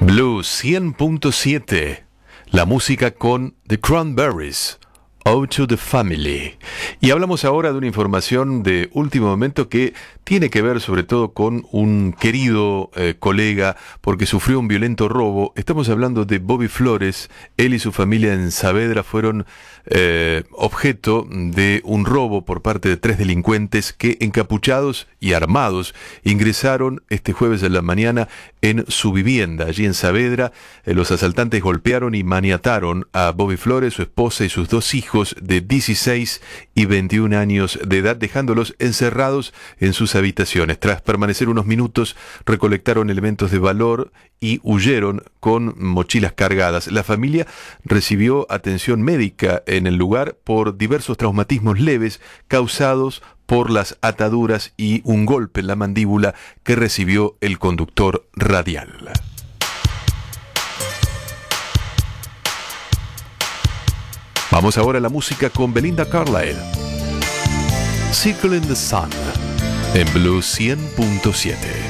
Blue 100.7, la música con The Cranberries, Ode to the Family. Y hablamos ahora de una información de último momento que tiene que ver sobre todo con un querido colega porque sufrió un violento robo. Estamos hablando de Bobby Flores. Él y su familia en Saavedra fueron objeto de un robo por parte de 3 delincuentes que, encapuchados y armados, ingresaron este jueves de la mañana en su vivienda allí en Saavedra. Los asaltantes golpearon y maniataron a Bobby Flores, su esposa y sus 2 hijos de 16 y 21 años de edad, dejándolos encerrados en sus habitaciones. Tras permanecer unos minutos, recolectaron elementos de valor y huyeron con mochilas cargadas. La familia recibió atención médica en el lugar por diversos traumatismos leves causados por las ataduras y un golpe en la mandíbula que recibió el conductor radial. Vamos ahora a la música con Belinda Carlisle. Circle in the Sun en Blue 100.7.